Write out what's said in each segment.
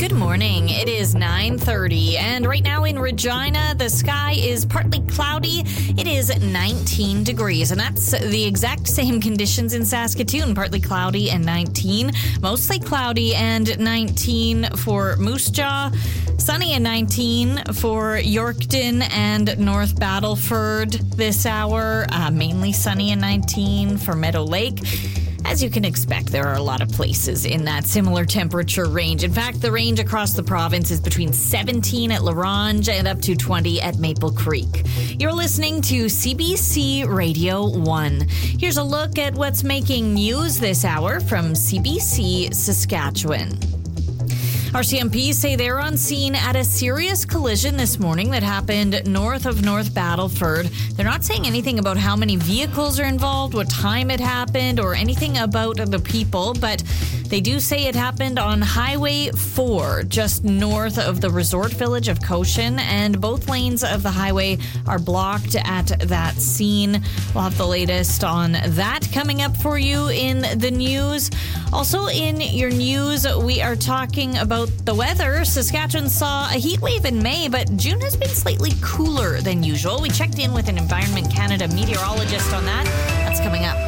Good morning. It is 9:30, and right now in Regina, the sky is partly cloudy. It is 19 degrees, and that's the exact same conditions in Saskatoon. Partly cloudy and 19, mostly cloudy and 19 for Moose Jaw, sunny and 19 for Yorkton and North Battleford this hour, mainly sunny and 19 for Meadow Lake. As you can expect, there are a lot of places in that similar temperature range. In fact, the range across the province is between 17 at La Ronge and up to 20 at Maple Creek. You're listening to CBC Radio 1. Here's a look at what's making news this hour from CBC Saskatchewan. RCMP say they're on scene at a serious collision this morning that happened north of North Battleford. They're not saying anything about how many vehicles are involved, what time it happened, or anything about the people, but they do say it happened on Highway 4, just north of the resort village of Cochin, and both lanes of the highway are blocked at that scene. We'll have the latest on that coming up for you in the news. Also in your news, we are talking about the weather. Saskatchewan saw a heat wave in May, but June has been slightly cooler than usual. We checked in with an Environment Canada meteorologist on that. That's coming up.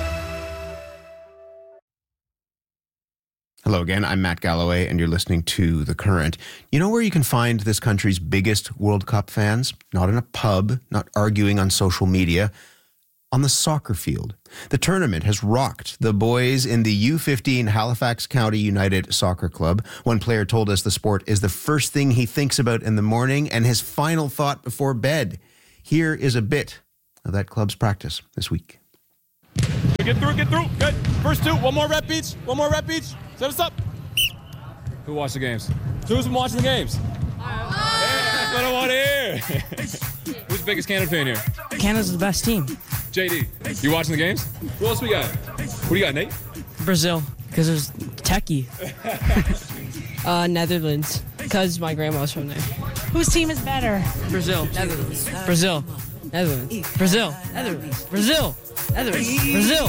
Hello again, I'm Matt Galloway, and you're listening to The Current. You know where you can find this country's biggest World Cup fans? Not in a pub, not arguing on social media. On the soccer field. The tournament has rocked the boys in the U15 Halifax County United Soccer Club. One player told us the sport is the first thing he thinks about in the morning and his final thought before bed. Here is a bit of that club's practice this week. Get through. Good. First two. One more rep each. Set us up. Who watched the games? Who's been watching the games? That's what I want to hear. Who's the biggest Canada fan here? Canada's the best team. JD, you watching the games? Who else we got? What do you got, Nate? Brazil, because it was techie. Netherlands, because my grandma was from there. Whose team is better? Brazil. Netherlands. Brazil. Netherlands. Brazil. Netherlands. Brazil. Netherlands. Brazil.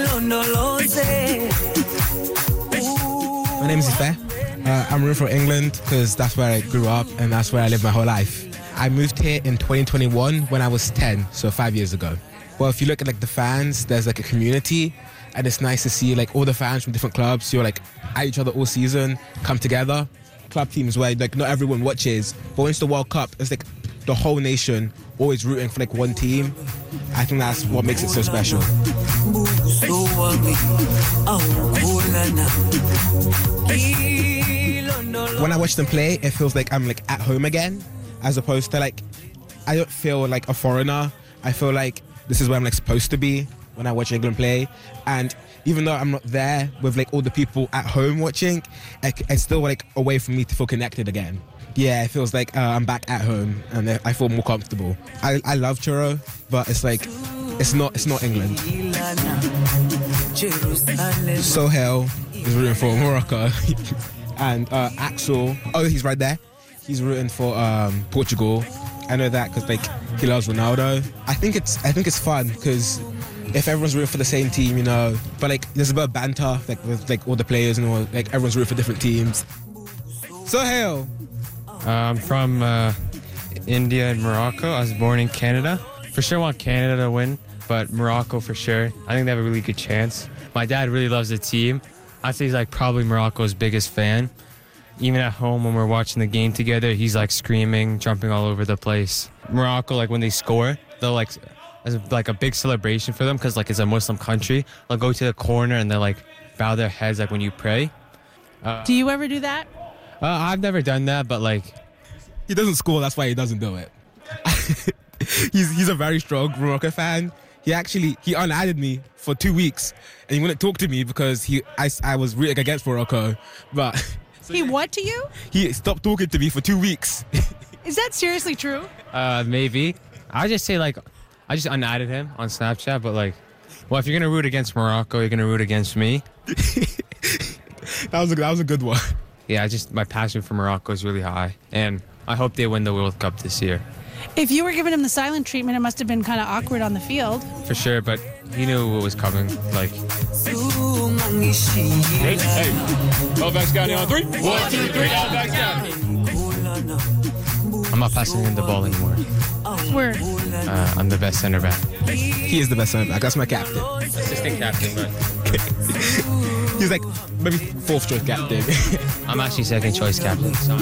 My name is Ife. I'm rooting for England because that's where I grew up and that's where I lived my whole life. I moved here in 2021 when I was 10, so 5 years ago. Well, if you look at like the fans, there's like a community, and it's nice to see like all the fans from different clubs who are like at each other all season come together. Club teams where like not everyone watches, but when it's the World Cup, it's like the whole nation always rooting for like one team. I think that's what makes it so special. When I watch them play, it feels like I'm like at home again, as opposed to like I don't feel like a foreigner. I feel like this is where I'm like supposed to be when I watch England play. And even though I'm not there with like all the people at home watching, it's still like a way for me to feel connected again. Yeah, it feels like I'm back at home and I feel more comfortable. I love churro, but it's like it's not England. Sohail is rooting for Morocco, and Axel, he's right there. He's rooting for Portugal. I know that because like he loves Ronaldo. I think it's fun because if everyone's rooting for the same team, you know, but like there's a bit of banter like with like all the players and all, like everyone's rooting for different teams. Sohail. I'm from India and Morocco. I was born in Canada. For sure want Canada to win, but Morocco for sure. I think they have a really good chance. My dad really loves the team. I'd say he's like probably Morocco's biggest fan. Even at home when we're watching the game together, he's like screaming, jumping all over the place. Morocco, like when they score, they'll like, as like a big celebration for them because like it's a Muslim country. They'll go to the corner and they'll like bow their heads like when you pray. Do you ever do that? I've never done that, but like... He doesn't score, that's why he doesn't do it. He's a very strong Morocco fan. He unadded me for 2 weeks and he wouldn't talk to me because I was rooting against Morocco. But... He what to you? He stopped talking to me for 2 weeks. Is that seriously true? Maybe. I just say like, I just unadded him on Snapchat, but like, well, if you're going to root against Morocco, you're going to root against me. That was a good one. Yeah, my passion for Morocco is really high, and I hope they win the World Cup this year. If you were giving him the silent treatment, it must have been kind of awkward on the field. For sure, but he knew what was coming. Like, Hey, Halifax County on 3. 1, 2, 3, Halifax County. I'm not passing in the ball anymore. Word. I'm the best center back. He is the best center back. That's my captain. Assistant captain, but He's like maybe fourth choice captain. I'm actually second choice captain. So.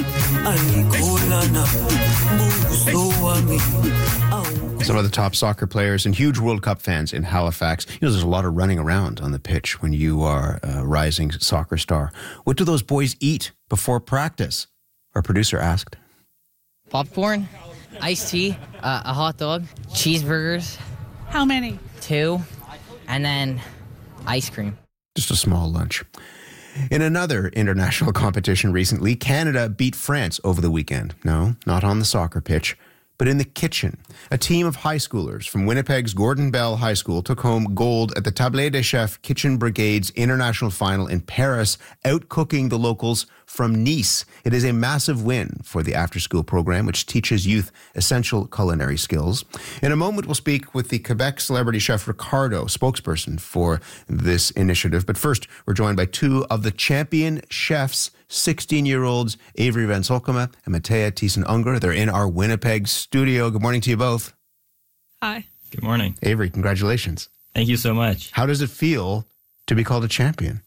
Some of the top soccer players and huge World Cup fans in Halifax. You know, there's a lot of running around on the pitch when you are a rising soccer star. What do those boys eat before practice? Our producer asked. Popcorn, iced tea, a hot dog, cheeseburgers, How many? 2, and then ice cream. Just a small lunch. In another international competition recently, Canada beat France over the weekend. No, not on the soccer pitch, but in the kitchen. A team of high schoolers from Winnipeg's Gordon Bell High School took home gold at the Table des Chefs Kitchen Brigade's international final in Paris, outcooking the locals from Nice. It is a massive win for the after-school program, which teaches youth essential culinary skills. In a moment, we'll speak with the Quebec celebrity chef Ricardo, spokesperson for this initiative. But first, we're joined by two of the champion chefs, 16-year-olds Avery Van Solkema and Matea Thiessen-Unger. They're in our Winnipeg studio. Good morning to you both. Hi. Good morning. Avery, congratulations. Thank you so much. How does it feel to be called a champion?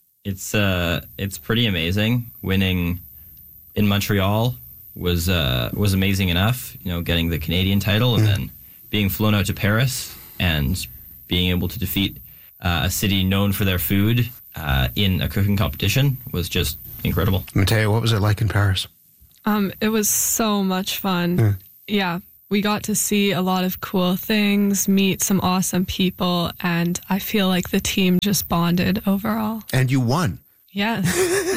It's pretty amazing. Winning in Montreal was amazing enough. You know, getting the Canadian title and then being flown out to Paris and being able to defeat a city known for their food in a cooking competition was just incredible. Matea, what was it like in Paris? It was so much fun. Yeah, we got to see a lot of cool things, meet some awesome people, and I feel like the team just bonded overall. And you won. Yes.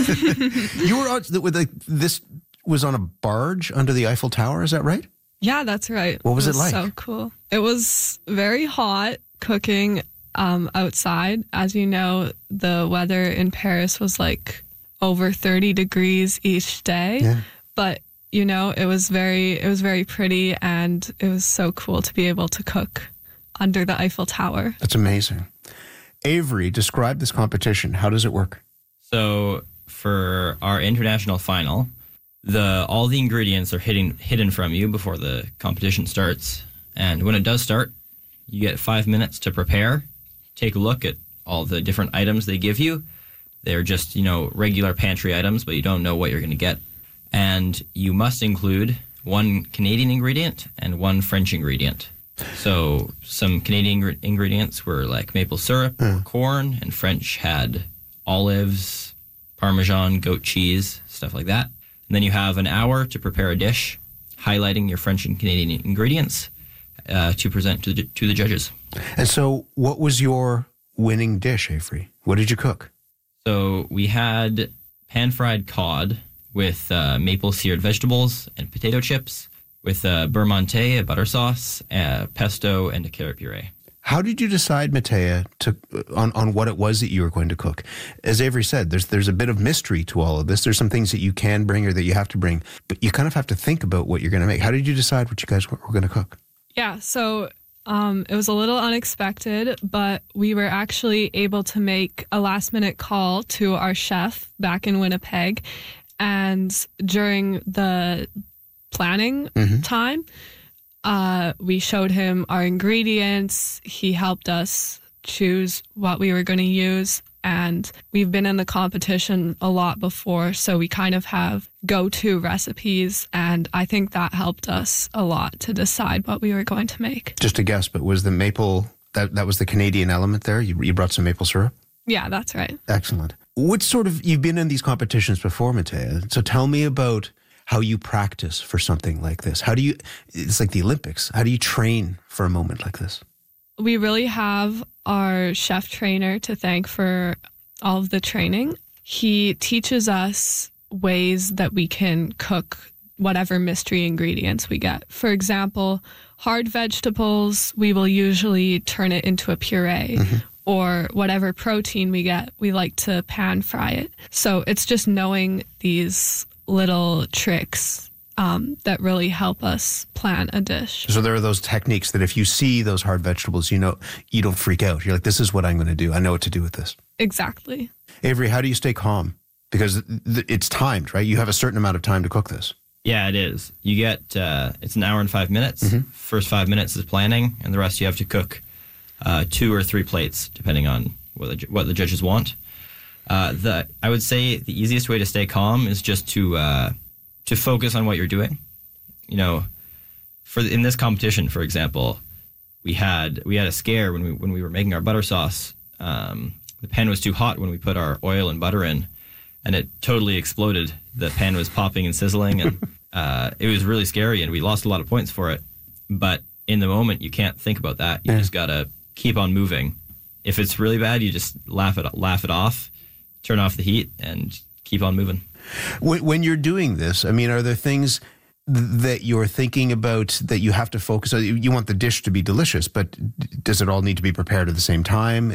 You were on, this was on a barge under the Eiffel Tower, is that right? Yeah, that's right. What was it like? So cool. It was very hot cooking outside. As you know, the weather in Paris was like over 30 degrees each day. Yeah. But you know, it was very pretty, and it was so cool to be able to cook under the Eiffel Tower. That's amazing. Avery, describe this competition. How does it work? So for our international final, all the ingredients are hidden from you before the competition starts. And when it does start, you get 5 minutes to prepare. Take a look at all the different items they give you. They're just, you know, regular pantry items, but you don't know what you're going to get. And you must include 1 Canadian ingredient and 1 French ingredient. So some Canadian ingredients were like maple syrup or corn, and French had olives, Parmesan, goat cheese, stuff like that. And then you have an hour to prepare a dish, highlighting your French and Canadian ingredients to present to the judges. And so what was your winning dish, Avery? What did you cook? So we had pan-fried cod with maple seared vegetables and potato chips, with beurre monté, a butter sauce, pesto, and a carrot puree. How did you decide, Matea, on what it was that you were going to cook? As Avery said, there's a bit of mystery to all of this. There's some things that you can bring or that you have to bring, but you kind of have to think about what you're going to make. How did you decide what you guys were going to cook? Yeah, so it was a little unexpected, but we were actually able to make a last-minute call to our chef back in Winnipeg. And during the planning time, we showed him our ingredients. He helped us choose what we were going to use. And we've been in the competition a lot before, so we kind of have go-to recipes. And I think that helped us a lot to decide what we were going to make. Just a guess, but was the maple, that was the Canadian element there? You brought some maple syrup? Yeah, that's right. Excellent. You've been in these competitions before, Matea, so tell me about how you practice for something like this. It's like the Olympics. How do you train for a moment like this? We really have our chef trainer to thank for all of the training. He teaches us ways that we can cook whatever mystery ingredients we get. For example, hard vegetables, we will usually turn it into a puree. Or whatever protein we get, we like to pan fry it. So it's just knowing these little tricks that really help us plan a dish. So there are those techniques that if you see those hard vegetables, you know, you don't freak out. You're like, this is what I'm going to do. I know what to do with this. Exactly. Avery, how do you stay calm? Because it's timed, right? You have a certain amount of time to cook this. Yeah, it is. You get, it's an hour and 5 minutes. First 5 minutes is planning, and the rest you have to cook 2 or 3 plates, depending on what the judges want. I would say the easiest way to stay calm is just to focus on what you're doing. You know, in this competition, for example, we had a scare when we were making our butter sauce. The pan was too hot when we put our oil and butter in, and it totally exploded. The pan was popping and sizzling, and it was really scary, and we lost a lot of points for it. But in the moment, you can't think about that. You just gotta keep on moving. If it's really bad, you just laugh it off, turn off the heat, and keep on moving. When you're doing this, I mean, are there things that you're thinking about that you have to focus on? You want the dish to be delicious, but does it all need to be prepared at the same time?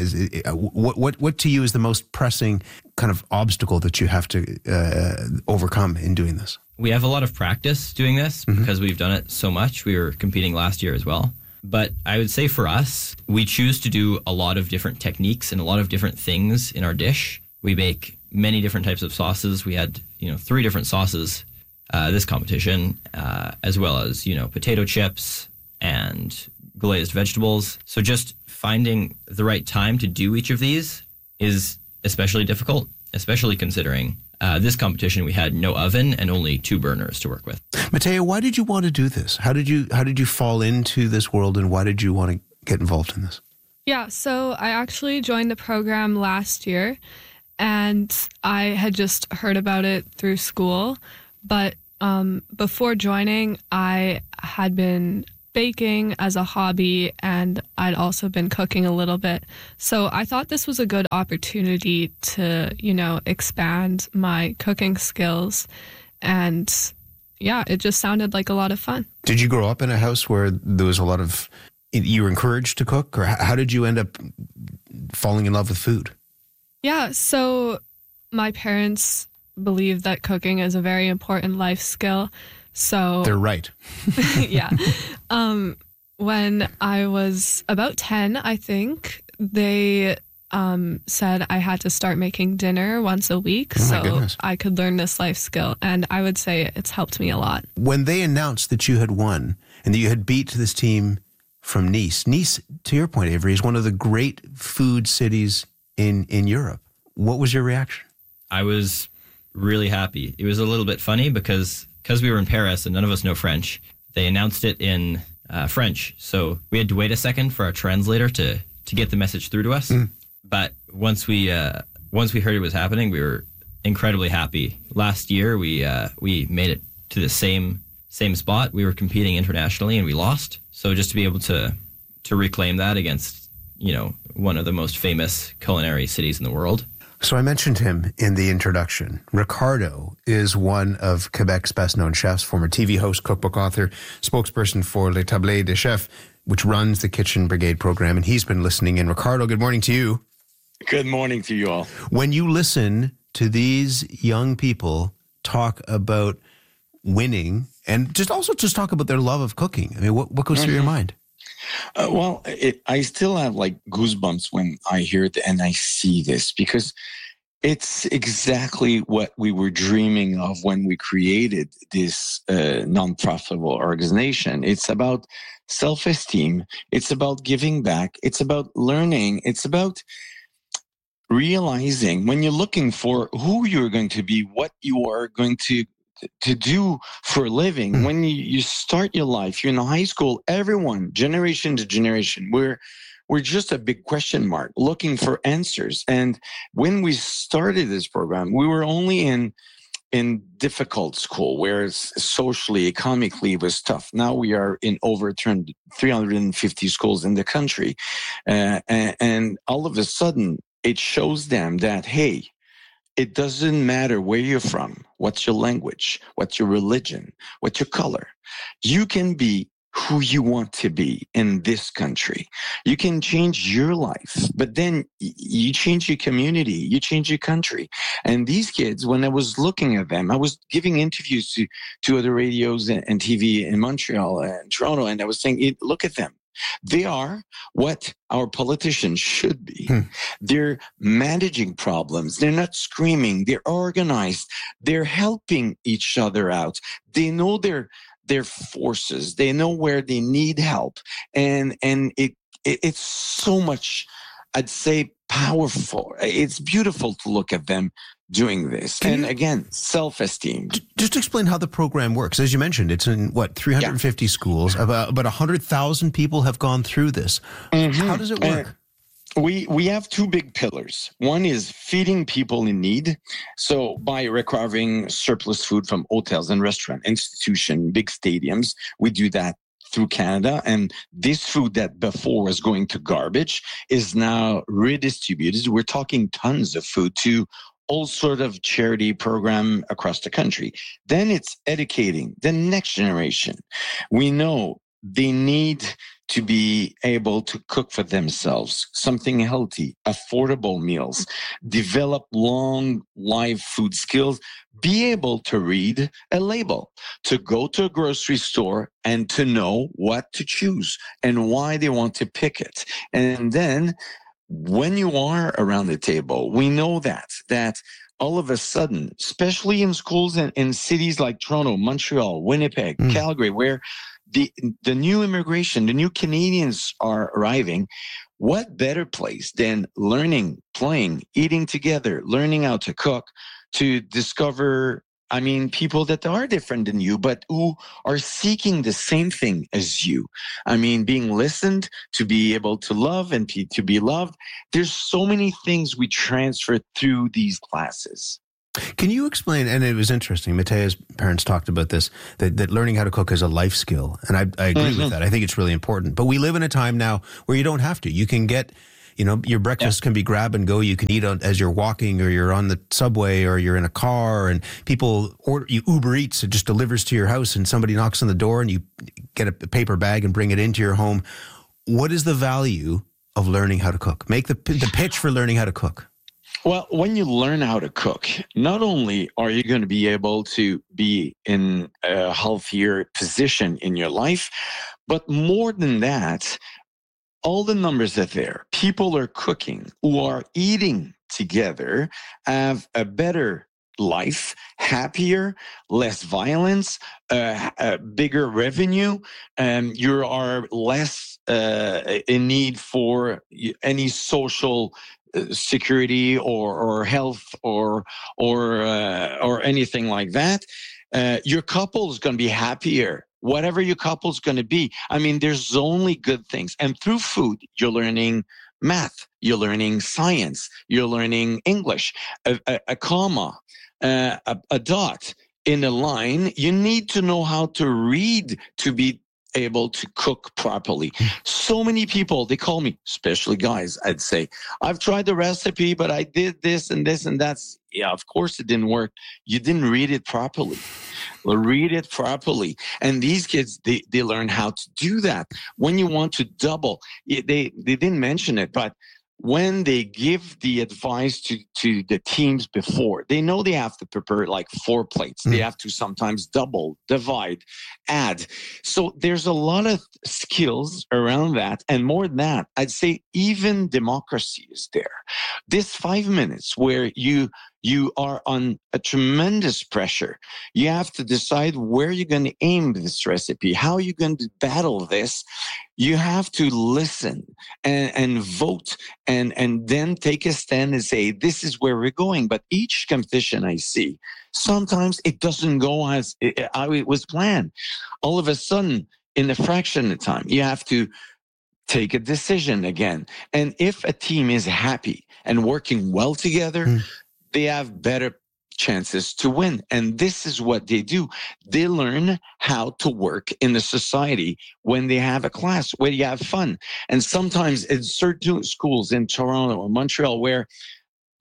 What to you is the most pressing kind of obstacle that you have to overcome in doing this? We have a lot of practice doing this because we've done it so much. We were competing last year as well. But I would say for us, we choose to do a lot of different techniques and a lot of different things in our dish. We make many different types of sauces. We had, 3 different sauces this competition, as well as, potato chips and glazed vegetables. So just finding the right time to do each of these is especially difficult, especially considering this competition we had no oven and only 2 burners to work with. Mateo, why did you want to do this? How did you fall into this world, and why did you want to get involved in this? Yeah, so I actually joined the program last year, and I had just heard about it through school. But before joining, I had been baking as a hobby, and I'd also been cooking a little bit. So I thought this was a good opportunity to, expand my cooking skills. And yeah, it just sounded like a lot of fun. Did you grow up in a house where there was you were encouraged to cook, or how did you end up falling in love with food? Yeah, so my parents believe that cooking is a very important life skill. So they're right. Yeah. When I was about 10, I think, they said I had to start making dinner once a week so I could learn this life skill. And I would say it's helped me a lot. When they announced that you had won and that you had beat this team from Nice, to your point, Avery, is one of the great food cities in Europe. What was your reaction? I was really happy. It was a little bit funny because we were in Paris and none of us know French. They announced it in French, so we had to wait a second for our translator to get the message through to us. But once we heard it was happening, we were incredibly happy. Last year, we made it to the same spot. We were competing internationally and we lost. So just to be able to reclaim that against one of the most famous culinary cities in the world. So I mentioned him in the introduction. Ricardo is one of Quebec's best-known chefs, former TV host, cookbook author, spokesperson for Les Tablés des Chefs, which runs the Kitchen Brigade program, and he's been listening in. Ricardo, good morning to you. Good morning to you all. When you listen to these young people talk about winning and just talk about their love of cooking, I mean, what goes through your mind? I still have goosebumps when I hear it and I see this, because it's exactly what we were dreaming of when we created this non-profitable organization. It's about self-esteem. It's about giving back. It's about learning. It's about realizing when you're looking for who you're going to be, what you are going to do for a living. When you start your life, you're in high school, everyone, generation to generation, we're just a big question mark looking for answers. And when we started this program, we were only in difficult school, where socially, economically, it was tough. Now we are in over 350 schools in the country. And all of a sudden, it shows them that, hey, it doesn't matter where you're from, what's your language, what's your religion, what's your color. You can be who you want to be in this country. You can change your life, but then you change your community, you change your country. And these kids, when I was looking at them, I was giving interviews to other radios and TV in Montreal and Toronto, and I was saying, look at them. They are what our politicians should be. They're managing problems. They're not screaming. They're organized. They're helping each other out. They know their forces. They know where they need help. And it's so much, I'd say, powerful. It's beautiful to look at them doing this. And again, self-esteem. Just explain how the program works. As you mentioned, it's in 350 schools. About 100,000 people have gone through this. How does it work? We have two big pillars. One is feeding people in need. So by recovering surplus food from hotels and restaurant, institution, big stadiums, we do that through Canada. And this food that before was going to garbage is now redistributed. We're talking tons of food to all sort of charity program across the country. Then it's educating the next generation. We know they need to be able to cook for themselves, something healthy, affordable meals, develop long life food skills, be able to read a label, to go to a grocery store and to know what to choose and why they want to pick it. And then when you are around the table, we know that all of a sudden, especially in schools and in cities like Toronto, Montreal, Winnipeg, Calgary, where the new immigration, the new Canadians are arriving, what better place than learning, playing, eating together, learning how to cook, to discover, people that are different than you, but who are seeking the same thing as you. Being listened, to be able to love and to be loved. There's so many things we transfer through these classes. Can you explain, and it was interesting, Matea's parents talked about this, that learning how to cook is a life skill. And I agree with that. I think it's really important. But we live in a time now where you don't have to. You can get, your breakfast can be grab and go. You can eat as you're walking, or you're on the subway, or you're in a car, and people order, you Uber Eats, it just delivers to your house, and somebody knocks on the door and you get a paper bag and bring it into your home. What is the value of learning how to cook? Make the pitch for learning how to cook. Well, when you learn how to cook, not only are you going to be able to be in a healthier position in your life, but more than that, all the numbers are there. People are cooking, who are eating together, have a better life, happier, less violence, a bigger revenue, and you are less in need for any social security or health or anything like that. Your couple is going to be happier, whatever your couple's going to be. There's only good things. And through food, you're learning math, you're learning science, you're learning English, a comma, a dot in a line. You need to know how to read to be able to cook properly. So many people, they call me, especially guys, I'd say, I've tried the recipe, but I did this and this and that's. Yeah, of course it didn't work. You didn't read it properly. Well, read it properly. And these kids, they learn how to do that. When you want to double, they didn't mention it, but when they give the advice to the teams before, they know they have to prepare like 4 plates. They have to sometimes double, divide, add. So there's a lot of skills around that. And more than that, I'd say even democracy is there. This 5 minutes where you are on a tremendous pressure. You have to decide where you're going to aim this recipe, how you're going to battle this. You have to listen and vote and then take a stand and say, this is where we're going. But each competition I see, sometimes it doesn't go as how it was planned. All of a sudden, in a fraction of time, you have to take a decision again. And if a team is happy and working well together, they have better chances to win. And this is what they do. They learn how to work in the society when they have a class, where you have fun. And sometimes in certain schools in Toronto or Montreal where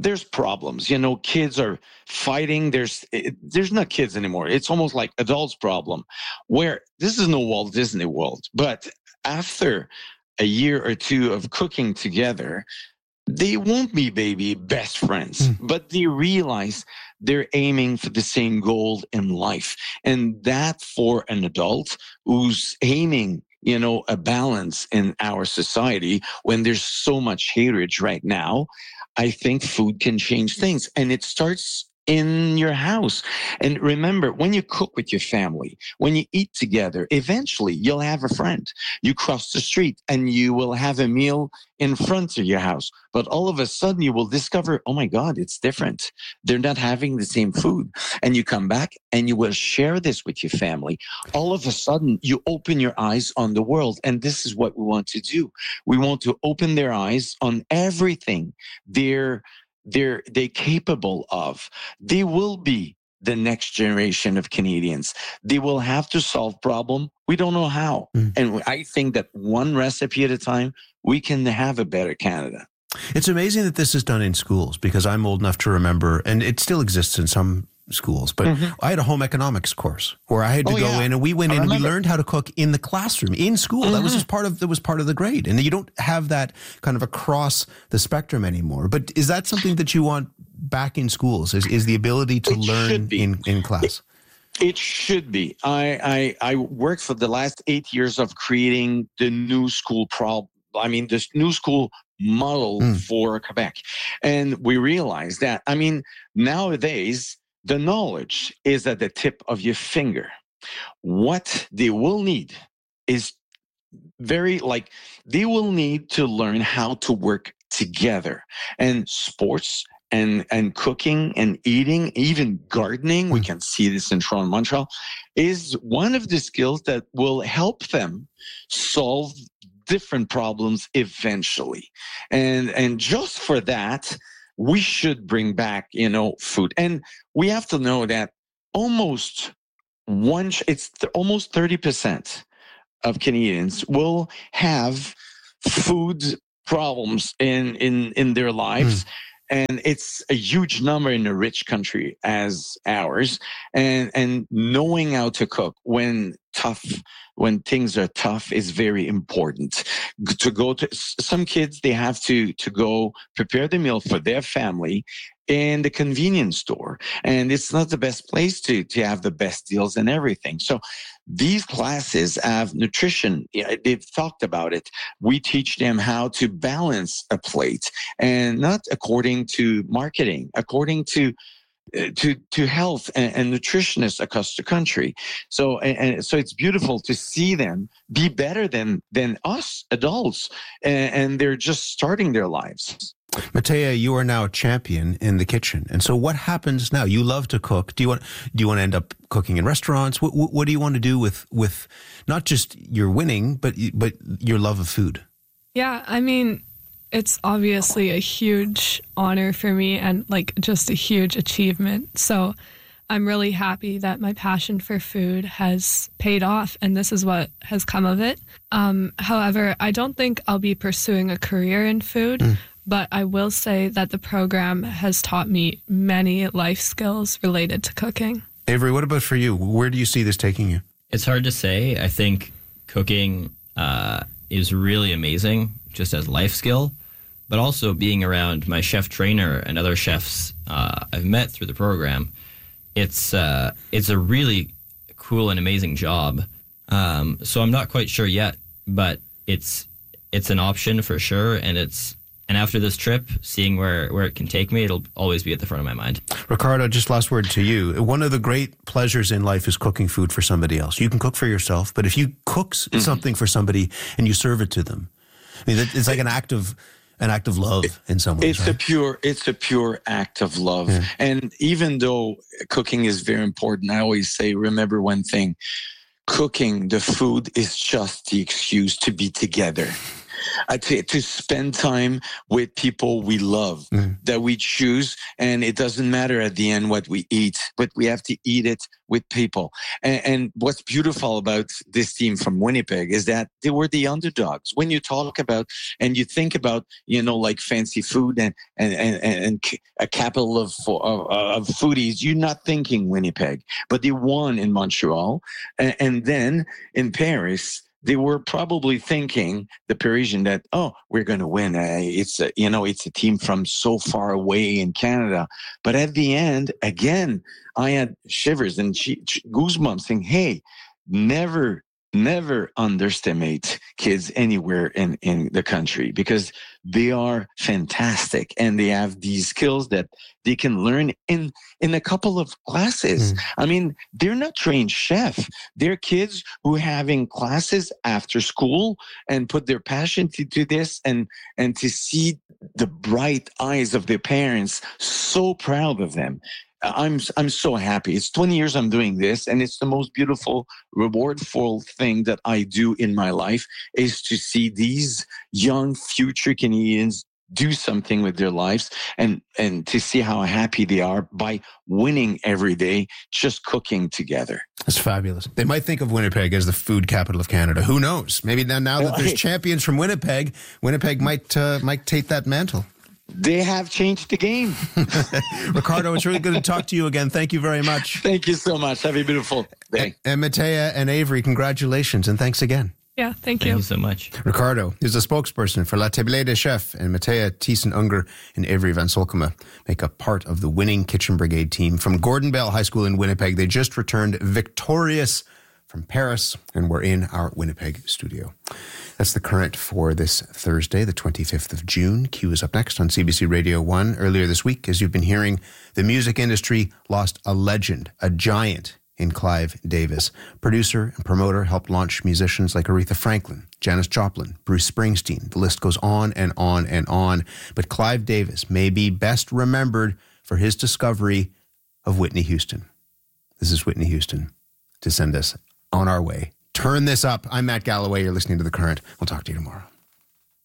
there's problems. You know, kids are fighting. There's not kids anymore. It's almost like adults' problem, where this is no Walt Disney World. But after a year or two of cooking together, they won't be baby best friends, but they realize they're aiming for the same goal in life. And that for an adult who's aiming, you know, a balance in our society when there's so much hatred right now, I think food can change things. And it starts in your house. And remember, when you cook with your family, when you eat together, eventually you'll have a friend. You cross the street and you will have a meal in front of your house. But all of a sudden you will discover, oh my God, it's different. They're not having the same food. And you come back and you will share this with your family. All of a sudden you open your eyes on the world. And this is what we want to do. We want to open their eyes on everything they're capable of. They will be the next generation of Canadians. They will have to solve problem. We don't know how. And I think that one recipe at a time, we can have a better Canada. It's amazing that this is done in schools, because I'm old enough to remember, and it still exists in some schools, but I had a home economics course where I had to go in, and we went in and we learned how to cook in the classroom, in school. That was just part of the grade. And you don't have that kind of across the spectrum anymore. But is that something that you want back in schools? Is the ability to learn in class? It should be. I worked for the last 8 years of creating the new school this new school model for Quebec. And we realized that, nowadays, the knowledge is at the tip of your finger. What they will need is they will need to learn how to work together. And sports and cooking and eating, even gardening, we can see this in Toronto and Montreal, is one of the skills that will help them solve different problems eventually. And just for that, we should bring back, food. And we have to know that almost 30% of Canadians will have food problems in their lives. And it's a huge number in a rich country as ours. And knowing how to cook when things are tough is very important. To go to some kids, they have to go prepare the meal for their family in the convenience store. And it's not the best place to have the best deals and everything. So these classes have nutrition. They've talked about it. We teach them how to balance a plate, and not according to marketing, according to health and nutritionists across the country. So it's beautiful to see them be better than us adults, and they're just starting their lives. Matea, you are now a champion in the kitchen. And so what happens now? You love to cook. Do you want to end up cooking in restaurants? What do you want to do with not just your winning, but your love of food? Yeah, it's obviously a huge honor for me and just a huge achievement. So I'm really happy that my passion for food has paid off, and this is what has come of it. However, I don't think I'll be pursuing a career in food. But I will say that the program has taught me many life skills related to cooking. Avery, what about for you? Where do you see this taking you? It's hard to say. I think cooking is really amazing just as life skill, but also being around my chef trainer and other chefs I've met through the program. It's a really cool and amazing job. So I'm not quite sure yet, but it's an option for sure, and after this trip, seeing where it can take me, it'll always be at the front of my mind. Ricardo, just last word to you. One of the great pleasures in life is cooking food for somebody else. You can cook for yourself, but if you cook something for somebody and you serve it to them, it's like an act of love in some ways. It's a pure act of love. Yeah. And even though cooking is very important, I always say, remember one thing: cooking the food is just the excuse to be together. to spend time with people we love, that we choose. And it doesn't matter at the end what we eat, but we have to eat it with people. And what's beautiful about this team from Winnipeg is that they were the underdogs. When you talk about and you think about, like fancy food and a capital of foodies, you're not thinking Winnipeg, but they won in Montreal. And then in Paris, they were probably thinking, the Parisian, that, we're going to win. It's a team from so far away in Canada. But at the end, again, I had shivers and goosebumps saying, hey, never underestimate kids anywhere in the country, because they are fantastic and they have these skills that they can learn in a couple of classes. I mean, they're not trained chef. They're kids who are having classes after school and put their passion to this, and to see the bright eyes of their parents, so proud of them. I'm so happy. It's 20 years I'm doing this, and it's the most beautiful, rewardful thing that I do in my life, is to see these young future Canadians do something with their lives, and to see how happy they are by winning every day, just cooking together. That's fabulous. They might think of Winnipeg as the food capital of Canada. Who knows? Maybe now that there's champions from Winnipeg might take that mantle. They have changed the game. Ricardo, it's really good to talk to you again. Thank you very much. Thank you so much. Have a beautiful day. And Matea and Avery, congratulations and thanks again. Yeah, thank you. Thank you so much. Ricardo is the spokesperson for La Table des Chefs, and Matea Thiessen-Unger and Avery Van Solkema make up part of the winning Kitchen Brigade team from Gordon Bell High School in Winnipeg. They just returned victorious from Paris, and we're in our Winnipeg studio. That's the current for this Thursday, the 25th of June. Q is up next on CBC Radio 1. Earlier this week, as you've been hearing, the music industry lost a legend, a giant in Clive Davis. Producer and promoter, helped launch musicians like Aretha Franklin, Janis Joplin, Bruce Springsteen. The list goes on and on and on. But Clive Davis may be best remembered for his discovery of Whitney Houston. This is Whitney Houston to send us on our way. Turn this up. I'm Matt Galloway. You're listening to The Current. We'll talk to you tomorrow.